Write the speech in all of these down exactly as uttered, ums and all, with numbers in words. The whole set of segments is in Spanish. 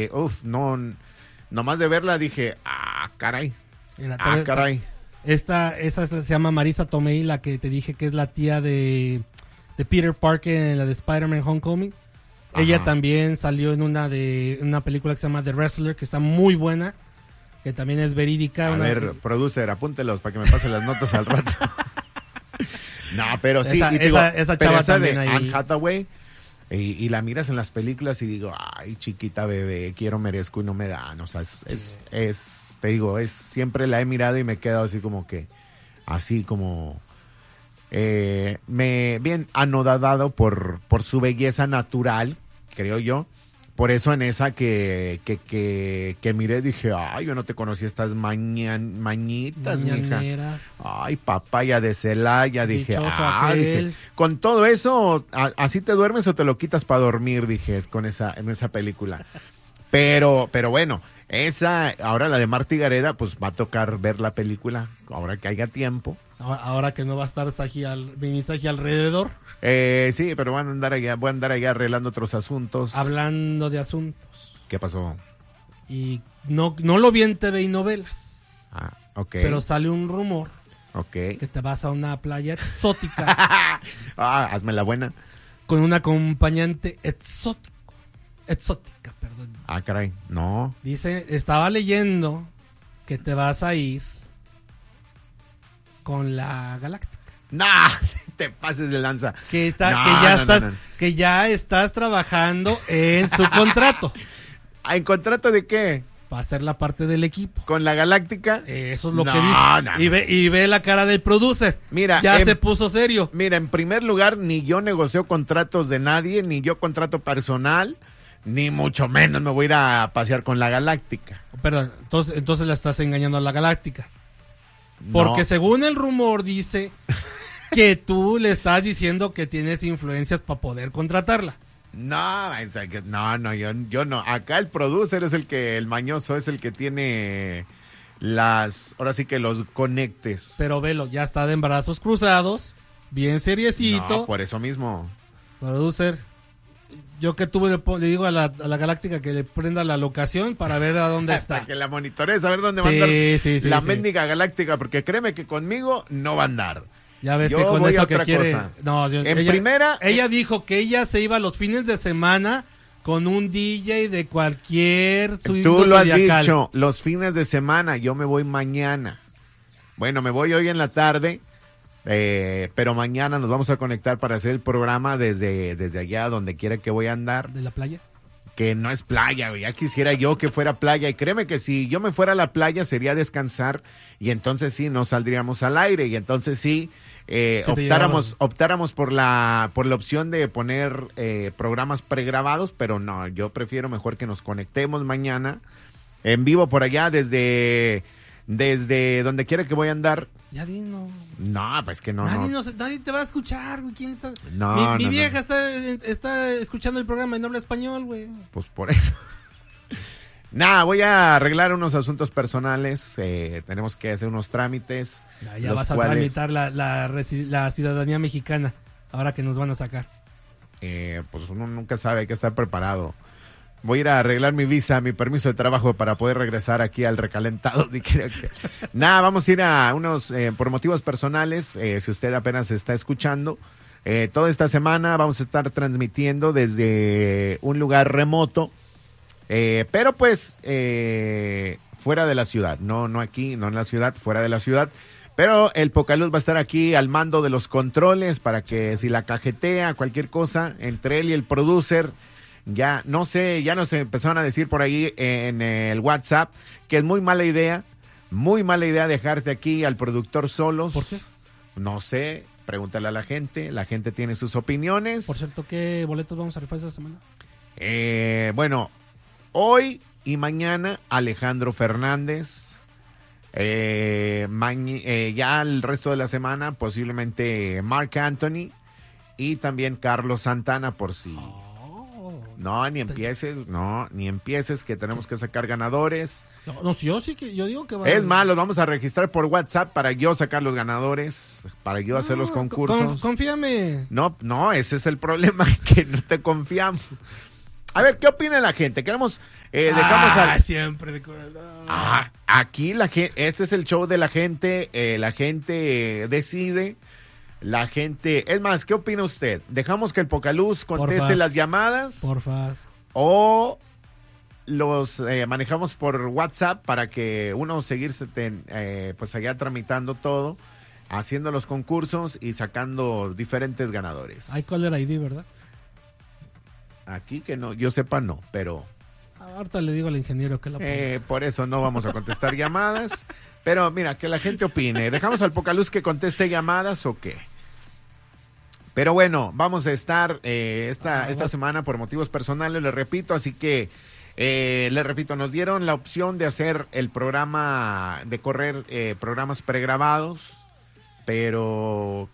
que, uff, no, nomás de verla dije, ah, caray, Mira, ah, caray. Esta, esa se llama Marisa Tomei, la que te dije que es la tía de, de Peter Parker en la de Spider-Man Homecoming. Ajá. Ella también salió en una de una película que se llama The Wrestler, que está muy buena, que también es verídica. A una... ver, producer, apúntelos para que me pasen las notas al rato. No, pero sí, esa, y digo, esa, esa pero chava esa de ahí. Anne Hathaway, y, y la miras en las películas y digo, ay, chiquita bebé, quiero, merezco y no me dan. O sea, es, sí. es, es, te digo, es siempre la he mirado y me he quedado así como que, así como, eh, me bien anodadado por, por su belleza natural, creo yo. Por eso en esa que, que, que, que miré dije, ay, yo no te conocí estas mañan, mañitas, mija. Ay, papaya de Celaya, dije, ah, dije, con todo eso, a, ¿así te duermes o te lo quitas para dormir? Dije, con esa, en esa película. Pero, pero bueno, esa, ahora la de Marta y Gareda, pues va a tocar ver la película, ahora que haya tiempo. Ahora, ahora que no va a estar Saji al, mini Saji alrededor. Eh, sí, pero van a andar allá, voy a andar allá arreglando otros asuntos. Hablando de asuntos. ¿Qué pasó? Y no, no lo vi en T V y novelas. Ah, ok. Pero sale un rumor. Ok. Que te vas a una playa exótica. Ah, hazme la buena. Con un acompañante exótico. Exótica, perdón. Ah, caray, no. Dice, estaba leyendo que te vas a ir con la Galáctica. ¡Nah! Te pases de lanza. Que, está, no, que, ya no, estás, no, no. que ya estás trabajando en su contrato. ¿En contrato de qué? Para ser la parte del equipo. ¿Con la Galáctica? Eso es lo no, que dice. No, y, ve, y ve la cara del producer. Mira, ya en, se puso serio. Mira, en primer lugar, ni yo negocio contratos de nadie, ni yo contrato personal, ni mucho menos me voy a ir a pasear con la Galáctica. Perdón, entonces, entonces la estás engañando a la Galáctica. Porque no. Según el rumor dice que tú le estás diciendo que tienes influencias para poder contratarla. No, no, no, yo, yo no. Acá el producer es el que, el mañoso es el que tiene las, ahora sí que los conectes. Pero velo, ya está de brazos cruzados, bien seriecito. No, por eso mismo. Producer, yo que tuve, le digo a la, a la Galáctica que le prenda la locación para ver a dónde está. Hasta que la monitores, a ver dónde sí, va a andar sí, sí, la sí. mendiga Galáctica, porque créeme que conmigo no va a andar. Ya ves yo que con voy eso a otra que quiere... cosa. No, yo, en ella, primera... Ella dijo que ella se iba los fines de semana con un D J de cualquier... Tú lo has dicho, los fines de semana, yo me voy mañana. Bueno, me voy hoy en la tarde, eh, pero mañana nos vamos a conectar para hacer el programa desde, desde allá, donde quiera que voy a andar. ¿De la playa? Que no es playa, ya quisiera yo que fuera playa. Y créeme que si yo me fuera a la playa sería descansar y entonces sí, no saldríamos al aire y entonces sí... Eh, sí, optáramos optáramos por la por la opción de poner eh, programas pregrabados, pero no, yo prefiero mejor que nos conectemos mañana en vivo por allá desde desde donde quiera que voy a andar. Ya di, no. No, pues que no. Nadie, no. No, nadie te va a escuchar, güey. ¿Quién está? No, mi, no, mi vieja no. Está, está escuchando el programa y no habla español, güey. Pues por eso. Nada, voy a arreglar unos asuntos personales, eh, tenemos que hacer unos trámites. Ya, ya vas cuales, a tramitar la, la, la ciudadanía mexicana, ahora que nos van a sacar. Eh, pues uno nunca sabe, hay que estar preparado. Voy a ir a arreglar mi visa, mi permiso de trabajo para poder regresar aquí al recalentado. Nada, vamos a ir a unos, eh, por motivos personales, eh, si usted apenas está escuchando, eh, toda esta semana vamos a estar transmitiendo desde un lugar remoto. Eh, pero pues eh, fuera de la ciudad, no, no aquí, no en la ciudad, fuera de la ciudad. Pero el Pocaluz va a estar aquí al mando de los controles para que si la cajetea, cualquier cosa, entre él y el producer, ya no sé, ya nos empezaron a decir por ahí en el WhatsApp que es muy mala idea, muy mala idea dejarse aquí al productor solos. ¿Por qué? No sé, pregúntale a la gente, la gente tiene sus opiniones. Por cierto, ¿qué boletos vamos a rifar esta semana? Eh, bueno... Hoy y mañana Alejandro Fernández, eh, mañi, eh, ya el resto de la semana posiblemente Marc Anthony y también Carlos Santana por si... Oh. No, ni empieces, no, ni empieces que tenemos que sacar ganadores. No, no yo sí que, yo digo que... Va es a... más, los vamos a registrar por WhatsApp para yo sacar los ganadores, para yo no, hacer los concursos. Con, confíame. No, no, ese es el problema, que no te confiamos. A ver, ¿qué opina la gente? Queremos, eh, dejamos ah, al... siempre de corazón. Ah, aquí la gente, este es el show de la gente, eh, la gente eh, decide, la gente... Es más, ¿qué opina usted? ¿Dejamos que el Pocaluz conteste Porfas. las llamadas? Porfa. ¿O los eh, manejamos por WhatsApp para que uno seguirse ten, eh, pues allá tramitando todo, haciendo los concursos y sacando diferentes ganadores? Hay caller I D, ¿verdad? Aquí que no, yo sepa no, pero Ahorita le digo al ingeniero que la ponga. eh, por eso no vamos a contestar llamadas. Pero mira, que la gente opine. ¿Dejamos al Pocaluz que conteste llamadas o qué? Pero bueno, vamos a estar eh, esta, Ah, esta va. semana por motivos personales, les repito, así que eh, les repito, nos dieron la opción de hacer el programa, de correr eh, programas pregrabados, pero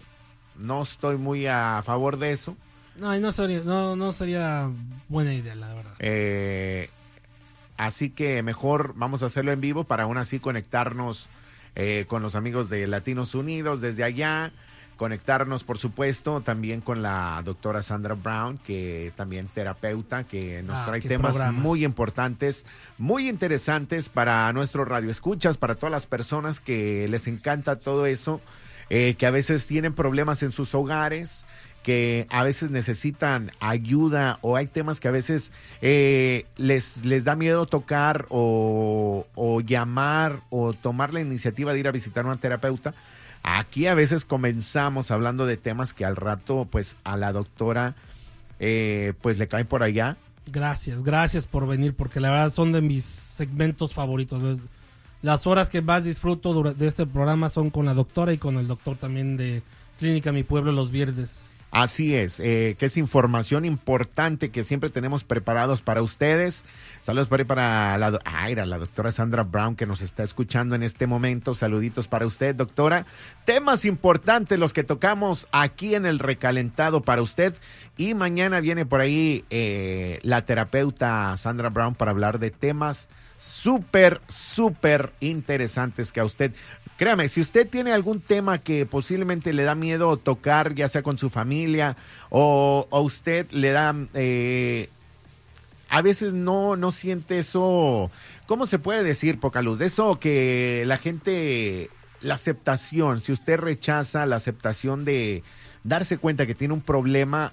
no estoy muy a favor de eso. No, y no sería, no, no sería buena idea, la verdad. Eh, así que mejor vamos a hacerlo en vivo para aún así conectarnos eh, con los amigos de Latinos Unidos desde allá, conectarnos por supuesto también con la doctora Sandra Brown, que también terapeuta, que nos Ah, trae qué temas programas. muy importantes, muy interesantes para nuestros radioescuchas, para todas las personas que les encanta todo eso, eh, que a veces tienen problemas en sus hogares, que a veces necesitan ayuda o hay temas que a veces eh, les, les da miedo tocar o, o llamar o tomar la iniciativa de ir a visitar a una terapeuta. Aquí a veces comenzamos hablando de temas que al rato pues a la doctora eh, pues le caen por allá. Gracias, gracias por venir, porque la verdad son de mis segmentos favoritos. Es- Las horas que más disfruto dura- de este programa son con la doctora y con el doctor también de Clínica Mi Pueblo los viernes. Así es, eh, que es información importante que siempre tenemos preparados para ustedes. Saludos por ahí para la, do- ah, era la doctora Sandra Brown que nos está escuchando en este momento. Saluditos para usted, doctora. Temas importantes los que tocamos aquí en el recalentado para usted. Y mañana viene por ahí eh, la terapeuta Sandra Brown para hablar de temas súper, súper interesantes que a usted, créame, si usted tiene algún tema que posiblemente le da miedo tocar, ya sea con su familia o a usted le da, eh, a veces no, no siente eso, ¿cómo se puede decir, Pocaluz? De eso que la gente, la aceptación, si usted rechaza la aceptación de darse cuenta que tiene un problema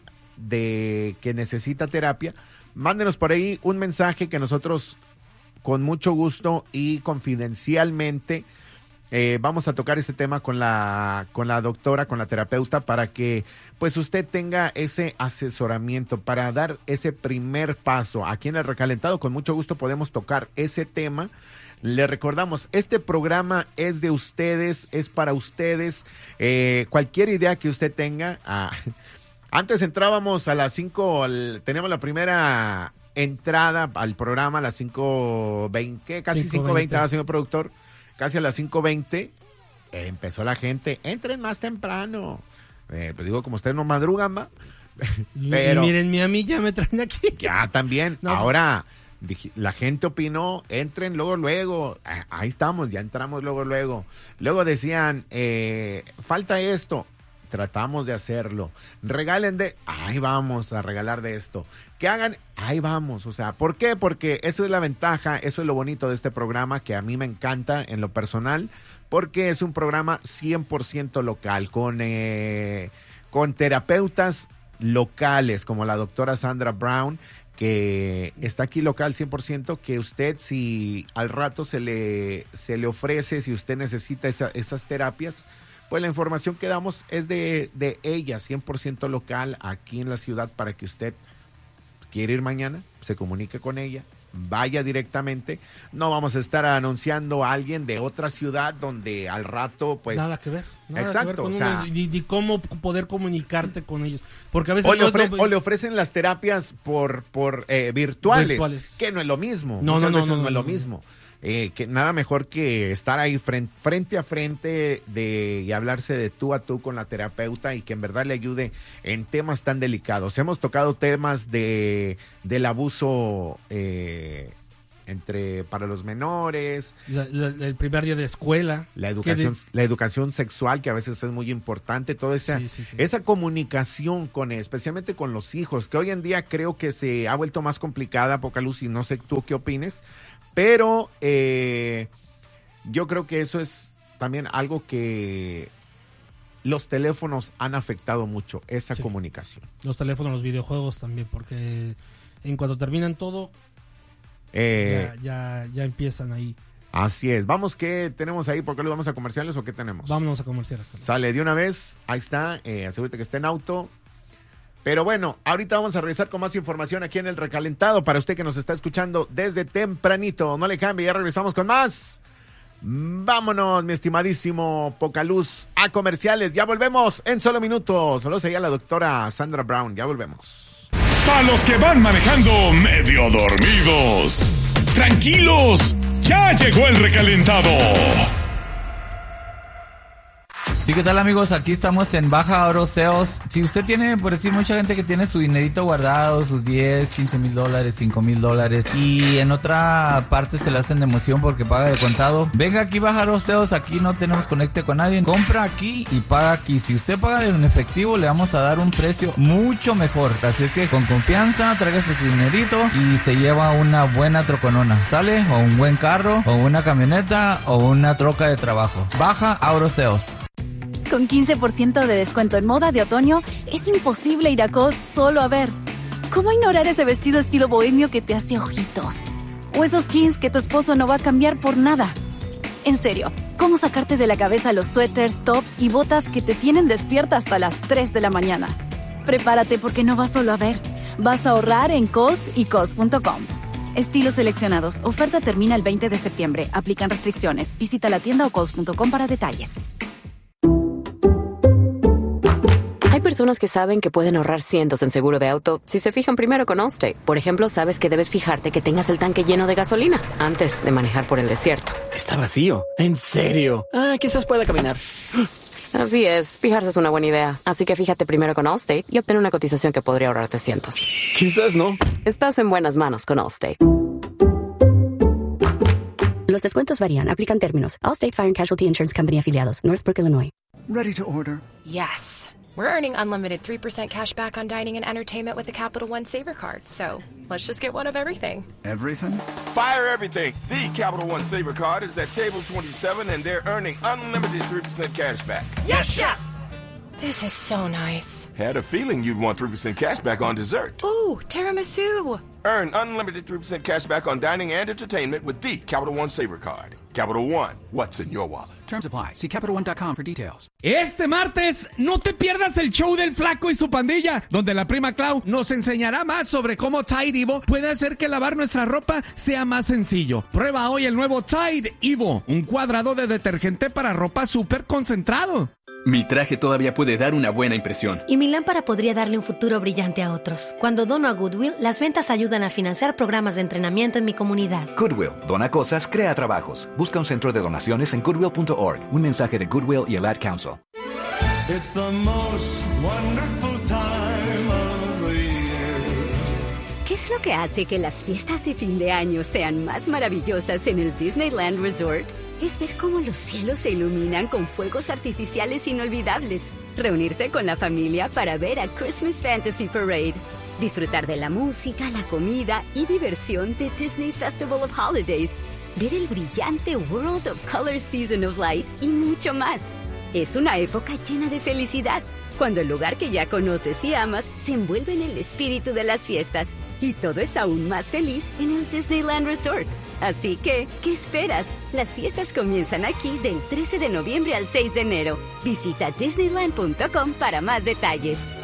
de que necesita terapia, mándenos por ahí un mensaje que nosotros con mucho gusto y confidencialmente eh, vamos a tocar este tema con la con la doctora, con la terapeuta, para que pues usted tenga ese asesoramiento para dar ese primer paso. Aquí en el recalentado con mucho gusto podemos tocar ese tema. Le recordamos, este programa es de ustedes, es para ustedes. Eh, cualquier idea que usted tenga. Ah, antes entrábamos a las cinco, teníamos la primera entrada al programa a las cinco veinte, casi cinco veinte, ah, señor productor, casi a las cinco veinte, eh, empezó la gente, entren más temprano. Eh, pues digo, como ustedes no madrugan, va. Pero y miren, a mí ya me traen aquí. ya también, No. ahora dij- la gente opinó, entren luego, luego, Ah, ahí estamos, ya entramos luego, luego. Luego decían, eh, falta esto, tratamos de hacerlo. Regalen de, ahí vamos a regalar de esto. Que hagan, ahí vamos. O sea, ¿por qué? Porque eso es la ventaja, eso es lo bonito de este programa que a mí me encanta en lo personal, porque es un programa cien por ciento local, con, eh, con terapeutas locales como la doctora Sandra Brown, que está aquí local cien por ciento, que usted si al rato se le, se le ofrece, si usted necesita esa, esas terapias, pues la información que damos es de, de ella, cien por ciento local, aquí en la ciudad, para que usted quiere ir mañana, se comunique con ella, vaya directamente. No vamos a estar anunciando a alguien de otra ciudad donde al rato, pues... Nada que ver. Nada Exacto, que ver con o sea- uno, ni, ni cómo poder comunicarte con ellos. Porque a veces O le, no es ofre- lo- o le ofrecen las terapias por, por eh, virtuales, Virtuales. que no es lo mismo. No, Muchas no, no, veces no, no, no, es lo no. mismo. Eh, que nada mejor que estar ahí frente, frente a frente de, y hablarse de tú a tú con la terapeuta y que en verdad le ayude en temas tan delicados. Hemos tocado temas de del abuso eh, entre para los menores. La, la, el primer día de escuela. La educación, de... la educación sexual, que a veces es muy importante. Toda esa, sí, sí, sí. esa comunicación, con especialmente con los hijos, que hoy en día creo que se ha vuelto más complicada, Pocaluz, y no sé tú qué opines, pero eh, yo creo que eso es también algo que los teléfonos han afectado mucho, esa sí. comunicación. Los teléfonos, los videojuegos también, porque en cuanto terminan todo, eh, ya, ya, ya empiezan ahí. Así es. Vamos, ¿qué tenemos ahí? ¿Por qué lo vamos a comerciales o qué tenemos? Vámonos a comerciales. Carlos. Sale de una vez, ahí está, eh, asegúrate que esté en auto. Pero bueno, ahorita vamos a regresar con más información aquí en El Recalentado para usted que nos está escuchando desde tempranito. No le cambie, ya regresamos con más. Vámonos, mi estimadísimo Pocaluz, a comerciales. Ya volvemos en solo minutos. Saludos ahí a la doctora Sandra Brown. Ya volvemos. Para los que van manejando medio dormidos, tranquilos, ya llegó El Recalentado. Sí, ¿qué tal, amigos? Aquí estamos en Baja Oro Sales. Si usted tiene, por decir, mucha gente que tiene su dinerito guardado, sus diez, quince mil dólares, cinco mil dólares, y en otra parte se le hacen de emoción porque paga de contado, venga aquí Baja Oro Sales, aquí no tenemos conecte con nadie, compra aquí y paga aquí. Si usted paga en efectivo, le vamos a dar un precio mucho mejor. Así es que con confianza, tráigase su dinerito y se lleva una buena troconona, ¿sale? O un buen carro, o una camioneta, o una troca de trabajo. Baja Oro Sales. Con quince por ciento de descuento en moda de otoño, es imposible ir a Cos solo a ver. ¿Cómo ignorar ese vestido estilo bohemio que te hace ojitos? O esos jeans que tu esposo no va a cambiar por nada. En serio, ¿cómo sacarte de la cabeza los suéteres, tops y botas que te tienen despierta hasta las tres de la mañana? Prepárate porque no vas solo a ver. Vas a ahorrar en Cos y Cos punto com. Estilos seleccionados. Oferta termina el veinte de septiembre. Aplican restricciones. Visita la tienda o Cos punto com para detalles. Hay personas que saben que pueden ahorrar cientos en seguro de auto si se fijan primero con Allstate. Por ejemplo, sabes que debes fijarte que tengas el tanque lleno de gasolina antes de manejar por el desierto. Está vacío. ¿En serio? Ah, quizás pueda caminar. Así es, fijarse es una buena idea. Así que fíjate primero con Allstate y obtén una cotización que podría ahorrarte cientos. Quizás no. Estás en buenas manos con Allstate. Los descuentos varían. Aplican términos. Allstate Fire and Casualty Insurance Company afiliados. Northbrook, Illinois. Ready to order? Yes. We're earning unlimited three percent cash back on dining and entertainment with a Capital One Saver card. So let's just get one of everything. Everything? Fire everything. The Capital One Saver card is at table twenty-seven and they're earning unlimited three percent cash back. Yes, Chef! This is so nice. Had a feeling you'd want three percent cash back on dessert. Ooh, tiramisu. Earn unlimited three percent cash back on dining and entertainment with the Capital One Saver card. Capital One, what's in your wallet? Terms apply. See Capital One dot com for details. Este martes, no te pierdas el show del Flaco y su pandilla, donde la prima Clau nos enseñará más sobre cómo Tide Evo puede hacer que lavar nuestra ropa sea más sencillo. Prueba hoy el nuevo Tide Evo, un cuadrado de detergente para ropa súper concentrado. Mi traje todavía puede dar una buena impresión. Y mi lámpara podría darle un futuro brillante a otros. Cuando dono a Goodwill, las ventas ayudan a financiar programas de entrenamiento en mi comunidad. Goodwill, dona cosas, crea trabajos. Busca un centro de donaciones en goodwill punto org. Un mensaje de Goodwill y el Ad Council. It's the most wonderful time of the year. ¿Qué es lo que hace que las fiestas de fin de año sean más maravillosas en el Disneyland Resort? Es ver cómo los cielos se iluminan con fuegos artificiales inolvidables. Reunirse con la familia para ver a Christmas Fantasy Parade. Disfrutar de la música, la comida y diversión de Disney Festival of Holidays. Ver el brillante World of Color Season of Light y mucho más. Es una época llena de felicidad, cuando el lugar que ya conoces y amas se envuelve en el espíritu de las fiestas. Y todo es aún más feliz en el Disneyland Resort. Así que, ¿qué esperas? Las fiestas comienzan aquí del trece de noviembre al seis de enero. Visita disneyland punto com para más detalles.